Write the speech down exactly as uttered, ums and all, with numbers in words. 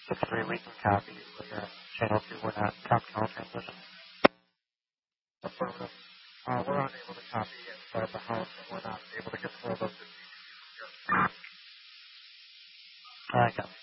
six three, we can copy. We're uh, channel two, we're not copy all transmission. Affirmative. Uh, we're unable to copy inside the house, and we're not able to get hold of the I got